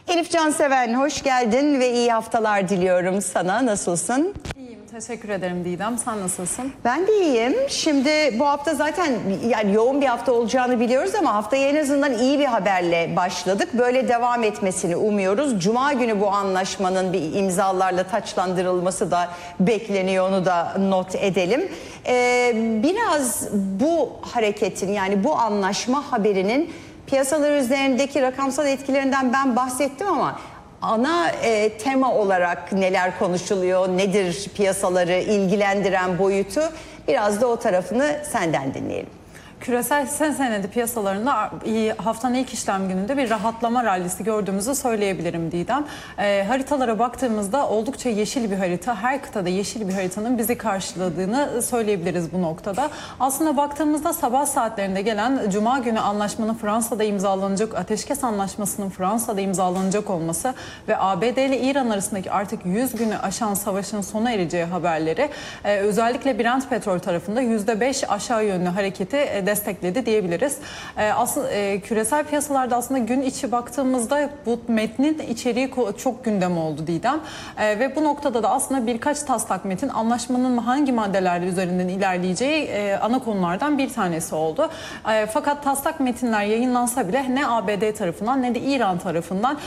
Elif Canseven, hoş geldin ve iyi haftalar diliyorum sana. Nasılsın? İyiyim, teşekkür ederim Didem. Sen nasılsın? Ben de iyiyim. Şimdi bu hafta zaten yani yoğun bir hafta olacağını biliyoruz ama haftaya en azından iyi bir haberle başladık. Böyle devam etmesini umuyoruz. Cuma günü bu anlaşmanın bir imzalarla taçlandırılması da bekleniyor. Onu da not edelim. Biraz bu hareketin, yani bu anlaşma haberinin piyasalar üzerindeki rakamsal etkilerinden ben bahsettim ama ana tema olarak neler konuşuluyor, nedir piyasaları ilgilendiren boyutu, biraz da o tarafını senden dinleyelim. Küresel hisse senedi piyasalarında haftanın ilk işlem gününde bir rahatlama rallisi gördüğümüzü söyleyebilirim Didem. Haritalara baktığımızda oldukça yeşil bir harita, her kıtada yeşil bir haritanın bizi karşıladığını söyleyebiliriz bu noktada. Aslında baktığımızda sabah saatlerinde gelen Cuma günü anlaşmanın Fransa'da imzalanacak, ateşkes anlaşmasının Fransa'da imzalanacak olması ve ABD ile İran arasındaki artık 100 günü aşan savaşın sona ereceği haberleri özellikle Brent petrol tarafında %5 aşağı yönlü hareketi destekledi diyebiliriz. Aslında küresel piyasalarda aslında gün içi baktığımızda bu metnin içeriği çok gündem oldu Didem. Ve bu noktada da aslında birkaç taslak metin anlaşmanın hangi maddeler üzerinden ilerleyeceği ana konulardan bir tanesi oldu. Fakat taslak metinler yayınlansa bile ne ABD tarafından ne de İran tarafından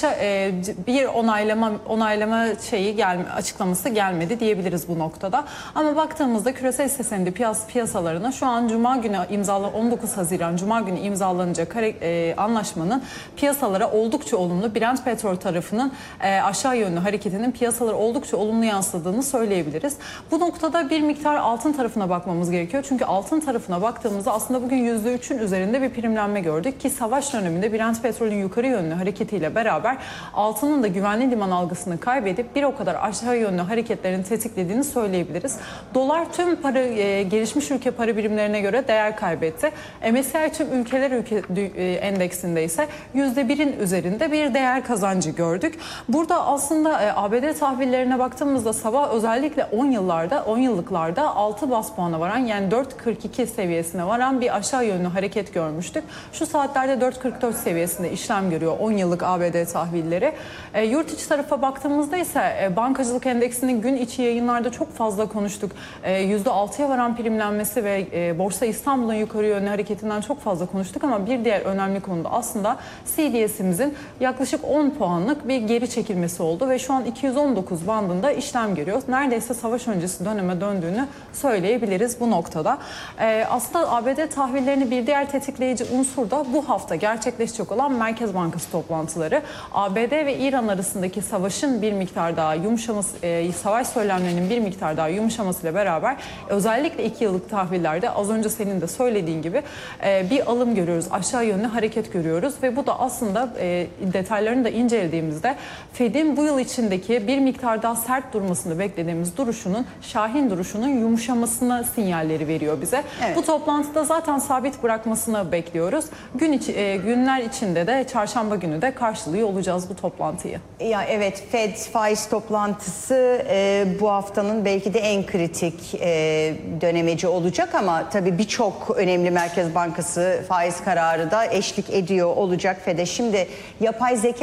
bir onaylama açıklaması gelmedi diyebiliriz bu noktada. Ama baktığımızda küresel hisse senedi piyasalarına şu an Cuma günü 19 Haziran Cuma günü imzalanacak anlaşmanın piyasalara oldukça olumlu, Brent petrol tarafının aşağı yönlü hareketinin piyasalara oldukça olumlu yansıdığını söyleyebiliriz. Bu noktada bir miktar altın tarafına bakmamız gerekiyor. Çünkü altın tarafına baktığımızda aslında bugün %3'ün üzerinde bir primlenme gördük ki savaş döneminde Brent petrolün yukarı yönlü hareketiyle beraber altının da güvenli liman algısını kaybedip bir o kadar aşağı yönlü hareketlerin tetiklediğini söyleyebiliriz. Dolar tüm gelişmiş ülke para birimlerine göre değer kaybetti. MSCI tüm ülkeler endeksinde ise %1'in üzerinde bir değer kazancı gördük. Burada aslında ABD tahvillerine baktığımızda sabah özellikle 10 yıllıklarda 6 bas puana varan, yani 4.42 seviyesine varan bir aşağı yönlü hareket görmüştük. Şu saatlerde 4.44 seviyesinde işlem görüyor 10 yıllık ABD tahvilleri. Yurt içi tarafa baktığımızda ise bankacılık endeksinin gün içi yayınlarda çok fazla konuştuk. %6'ya varan primlenmesi ve Borsa İstanbul'un yukarı yönlü hareketinden çok fazla konuştuk ama bir diğer önemli konu da aslında CDS'imizin yaklaşık 10 puanlık bir geri çekilmesi oldu ve şu an 219 bandında işlem görüyor. Neredeyse savaş öncesi döneme döndüğünü söyleyebiliriz bu noktada. Aslında ABD tahvillerini bir diğer tetikleyici unsur da bu hafta gerçekleşecek olan Merkez Bankası toplantıları. ABD ve İran arasındaki savaşın bir miktar daha yumuşaması, savaş söylemlerinin bir miktar daha yumuşamasıyla beraber özellikle 2 yıllık tahvillerde az önce senin de söylediğin gibi bir alım görüyoruz. Aşağı yönlü hareket görüyoruz ve bu da aslında detaylarını da incelediğimizde Fed'in bu yıl içindeki bir miktar daha sert durmasını beklediğimiz duruşunun, şahin duruşunun yumuşamasına sinyalleri veriyor bize. Evet. Bu toplantıda zaten sabit bırakmasını bekliyoruz. Günler içinde de çarşamba günü de karşılıyor olacağız bu toplantıyı. Ya evet, Fed faiz toplantısı bu haftanın belki de en kritik dönemeci olacak ama tabii birçok önemli Merkez Bankası faiz kararı da eşlik ediyor olacak Fed'e. Şimdi yapay zeka